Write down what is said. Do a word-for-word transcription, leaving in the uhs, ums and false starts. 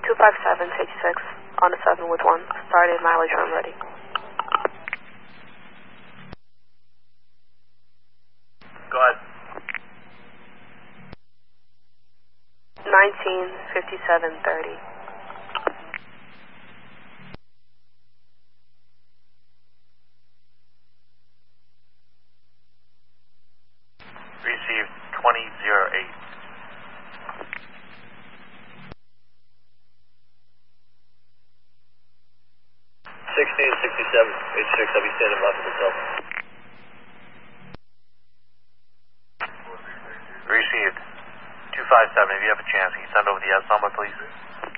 two five seven, safety six, on the seven with one. Started mileage run ready. Go ahead. nineteen fifty-seven thirty. Received twenty oh eight. sixteen sixty-seven, H six, I'll be standing by for the cell. Received two five seven. If you have a chance, can you send over the S number, please?